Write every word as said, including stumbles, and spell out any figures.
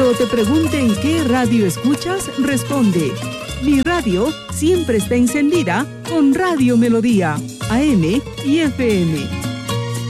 Cuando te pregunten qué radio escuchas, responde: mi radio siempre está encendida con Radio Melodía, A M y F M.